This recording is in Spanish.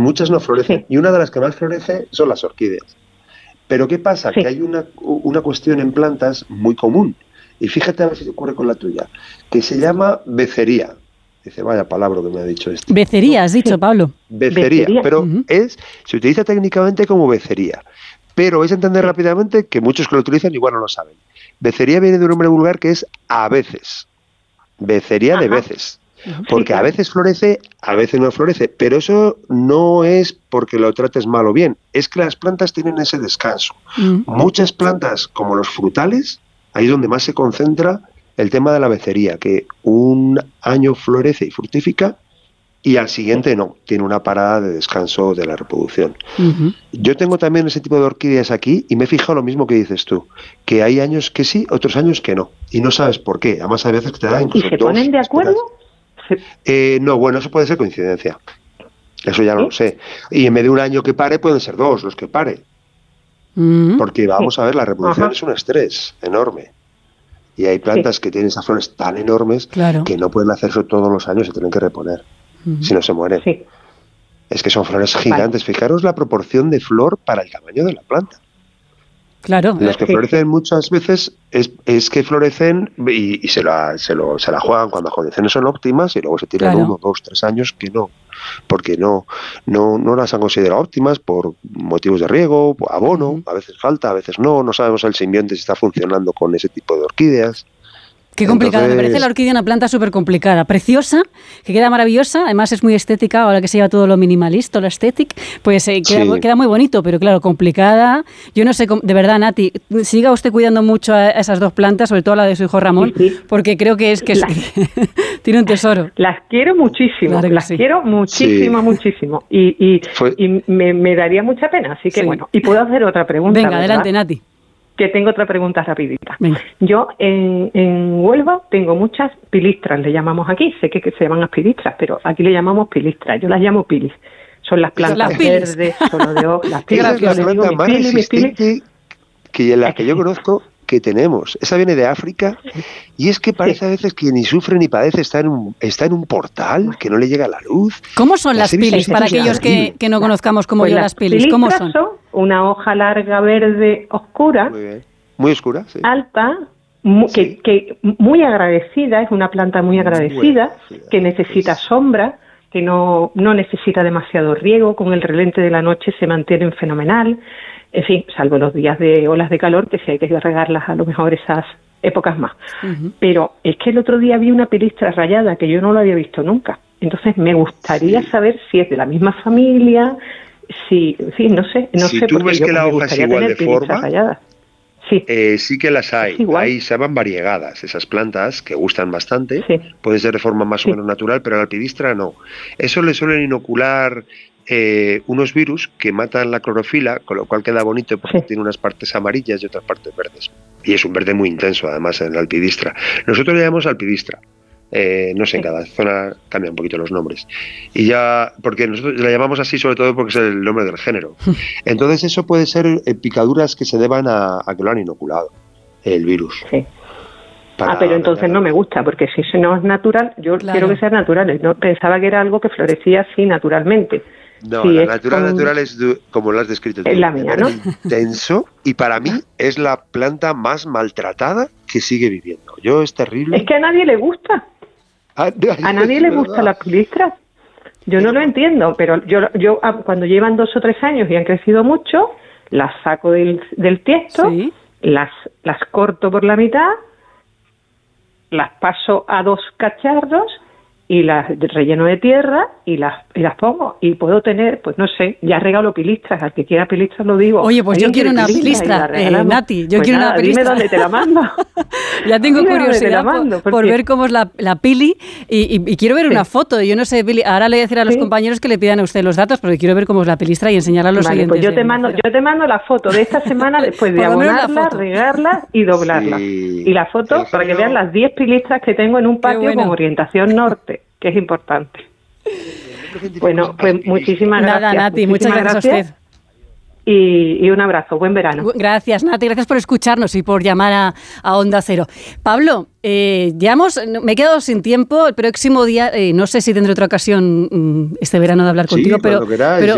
muchas no florecen. Y una de las que más florece son las orquídeas. Pero ¿qué pasa? Que hay una cuestión en plantas muy común. Y fíjate a ver si te ocurre con la tuya, que se llama becería. Dice, vaya palabra que me ha dicho este. Becería, has dicho, Pablo. Becería, pero se utiliza técnicamente como becería. Pero vais a entender rápidamente que muchos que lo utilizan igual no lo saben. Becería viene de un nombre vulgar que es a veces. Becería de veces. Porque a veces florece, a veces no florece. Pero eso no es porque lo trates mal o bien. Es que las plantas tienen ese descanso. Muchas plantas, como los frutales, ahí es donde más se concentra el tema de la becería, que un año florece y fructifica y al siguiente no, tiene una parada de descanso de la reproducción. Yo tengo también ese tipo de orquídeas aquí y me he fijado lo mismo que dices tú, que hay años que sí, otros años que no, y no sabes por qué. Además hay veces que te dan incluso ¿Y se ponen de acuerdo? No, bueno, eso puede ser coincidencia. Eso ya no lo sé. Y en vez de un año que pare, pueden ser 2 los que pare. Porque vamos a ver, la reproducción es un estrés enorme. Y hay plantas que tienen esas flores tan enormes que no pueden hacerse todos los años, se tienen que reponer. Si no se mueren. Es que son flores gigantes. Fijaros la proporción de flor para el tamaño de la planta. Claro. Los que florecen muchas veces es que florecen y se la juegan cuando las condiciones son óptimas y luego se tiran 1, 2, 3 años que no. Porque no las han considerado óptimas por motivos de riego, abono, a veces falta, a veces no sabemos el simbionte si está funcionando con ese tipo de orquídeas. Qué complicada, me parece la orquídea una planta súper complicada, preciosa, que queda maravillosa, además es muy estética, ahora que se lleva todo lo minimalista, lo estético, pues queda muy bonito, pero claro, complicada. Yo no sé, de verdad, Nati, siga usted cuidando mucho a esas 2 plantas, sobre todo la de su hijo Ramón, porque creo que tiene un tesoro. Las quiero muchísimo, quiero muchísimo, muchísimo, y me daría mucha pena, así que bueno, y puedo hacer otra pregunta. Venga, adelante, Nati. Que tengo otra pregunta rapidita. Venga. Yo en Huelva tengo muchas pilistras, le llamamos aquí, sé que se llaman pilistras, pero aquí le llamamos pilistras, yo las llamo pilis. Son las plantas verdes, solo de las pilis. Esa es la planta más resistente que la que yo conozco que tenemos. Esa viene de África y es que parece a veces que ni sufre ni padece, está en un portal, que no le llega la luz. ¿Cómo son las pilis para aquellos que no conozcamos cómo yo las pilis? ¿Cómo son? Una hoja larga verde oscura, muy oscura, alta, que muy agradecida, es una planta muy agradecida, que necesita sombra, que no necesita demasiado riego, con el relente de la noche se mantienen fenomenal. En fin, salvo los días de olas de calor, que sí hay que regarlas a lo mejor esas épocas más. Pero es que el otro día vi una pilistra rayada que yo no lo había visto nunca. Entonces me gustaría saber si es de la misma familia, no sé. Si tú ves que la hoja es igual de forma, sí que las hay. Ahí se llaman variegadas, esas plantas que gustan bastante. Pueden ser de forma más o menos natural, pero a la pilistra no. Eso le suelen inocular unos virus que matan la clorofila, con lo cual queda bonito porque tiene unas partes amarillas y otras partes verdes. Y es un verde muy intenso, además, en la alpidistra. Nosotros le llamamos alpidistra. No sé, en cada zona cambian un poquito los nombres. Y ya, porque nosotros la llamamos así sobre todo porque es el nombre del género. Entonces eso puede ser picaduras que se deban a que lo han inoculado, el virus. Pero entonces no me gusta, porque si no es natural, yo quiero que sea natural. No, pensaba que era algo que florecía así naturalmente. No, la natural es como lo has descrito tú. Es la mía, ¿no? Intenso, y para mí es la planta más maltratada que sigue viviendo. Es terrible. Es que a nadie le gusta. A nadie le gusta la pilistra. Yo no lo entiendo, pero yo cuando llevan 2 o 3 años y han crecido mucho, las saco del tiesto, las corto por la mitad, las paso a 2 cacharros y las relleno de tierra y las pongo, y puedo tener, pues no sé, ya regalo pilistras, al que quiera pilistras lo digo. Oye, pues yo quiero una pilistra, Nati, quiero una pilistra. Dime dónde te la mando. Ya tengo curiosidad por ver cómo es la pili y quiero ver una foto. Yo no sé, Pili, ahora le voy a decir a los compañeros que le pidan a usted los datos, porque quiero ver cómo es la pilistra y enseñarla a los oyentes. Pues yo te mando la foto de esta semana después de abonarla, regarla y doblarla. Y la foto para que vean las 10 pilistras que tengo en un patio con orientación norte, que es importante. Bueno, pues muchísimas gracias. Nada, Nati, muchas gracias a usted. Y un abrazo, buen verano. Gracias, Nati, gracias por escucharnos y por llamar a Onda Cero. Pablo, me he quedado sin tiempo. El próximo día, no sé si tendré otra ocasión este verano de hablar contigo, pero